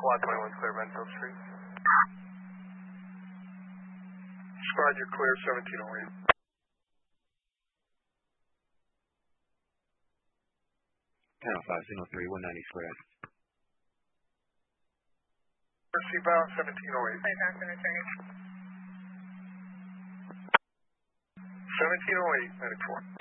Squad 21 clear Benfield Street. Squad, you're clear, 1708. Panel 5, signal 3, 190 square. Seabound 1708. 1708, 94.